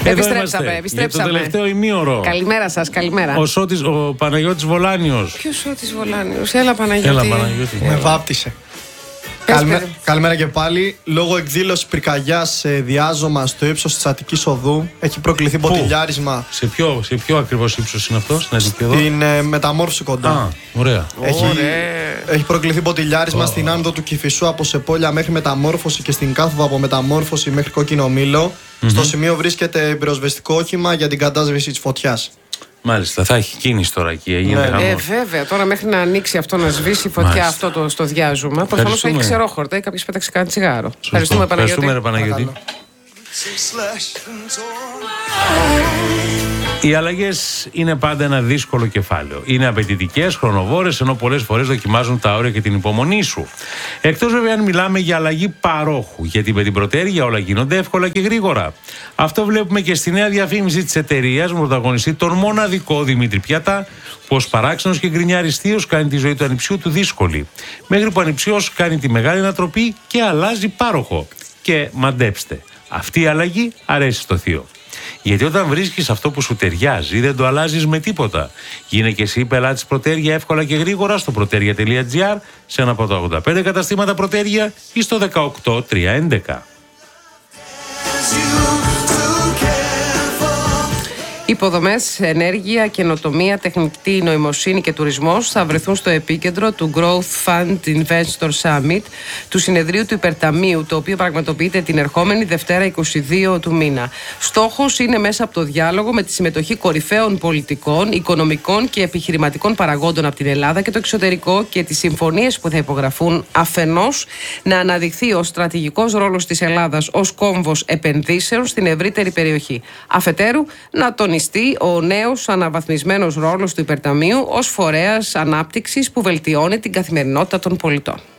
Επιστρέψαμε. Για το τελευταίο ημίωρο. Καλημέρα σας, καλημέρα. Ο Παναγιώτης Βολάνιος. Ποιος Σώτης Βολάνιος? Έλα Παναγιώτη. Έλα Παναγιώτη. Με βάπτισε. Καλημέρα και πάλι. Λόγω εκδήλωση πυρκαγιάς σε διάζωμα στο ύψος της Αττικής Οδού έχει προκληθεί ποτηλιάρισμα. Σε ποιο ακριβώς ύψος είναι αυτό, στην Αττική Οδό? Στην Μεταμόρφωση κοντά. Α, ωραία. Έχει προκληθεί ποτηλιάρισμα στην άνοδο του Κηφισού από Σεπόλια μέχρι Μεταμόρφωση και στην κάθοδο από Μεταμόρφωση μέχρι Κόκκινο Μήλο. Στο σημείο βρίσκεται πυροσβεστικό όχημα για την κατάσβεση της φωτιάς. Μάλιστα, θα έχει κίνηση τώρα εκεί. Βέβαια, τώρα μέχρι να ανοίξει αυτό, να σβήσει η φωτιά αυτό στο διάζωμα. Προφανώς θα έχει ξερόχορτα ή κάποιος πέταξε κάτι τσιγάρο. Ευχαριστούμε Παναγιώτη. Οι αλλαγές είναι πάντα ένα δύσκολο κεφάλαιο. Είναι απαιτητικές, χρονοβόρες, ενώ πολλές φορές δοκιμάζουν τα όρια και την υπομονή σου. Εκτός βέβαια αν μιλάμε για αλλαγή παρόχου, γιατί με την προτέρια όλα γίνονται εύκολα και γρήγορα. Αυτό βλέπουμε και στη νέα διαφήμιση της εταιρείας με πρωταγωνιστή τον μοναδικό Δημήτρη Πιατά, που ως παράξενος και γκρινιάρης θείος κάνει τη ζωή του ανιψιού του δύσκολη. Μέχρι που ο ανιψιός κάνει τη μεγάλη ανατροπή και αλλάζει πάροχο. Και μαντέψτε, αυτή η αλλαγή αρέσει στο θείο. Γιατί όταν βρίσκεις αυτό που σου ταιριάζει, δεν το αλλάζεις με τίποτα. Γίνε και εσύ πελάτης Προτέρια εύκολα και γρήγορα στο proteria.gr, σε ένα από τα 85 καταστήματα Προτέρια ή στο 18311. Υποδομές, ενέργεια, καινοτομία, τεχνητή νοημοσύνη και τουρισμός θα βρεθούν στο επίκεντρο του Growth Fund Investor Summit, του συνεδρίου του Υπερταμείου, το οποίο πραγματοποιείται την ερχόμενη Δευτέρα 22 του μήνα. Στόχος είναι μέσα από το διάλογο με τη συμμετοχή κορυφαίων πολιτικών, οικονομικών και επιχειρηματικών παραγόντων από την Ελλάδα και το εξωτερικό και τις συμφωνίες που θα υπογραφούν, αφενός να αναδειχθεί ο στρατηγικός ρόλος της Ελλάδας ως κόμβος επενδύσεων στην ευρύτερη περιοχή. Αφετέρου, να τονιστεί ο νέος αναβαθμισμένος ρόλος του Υπερταμείου ως φορέας ανάπτυξης που βελτιώνει την καθημερινότητα των πολιτών.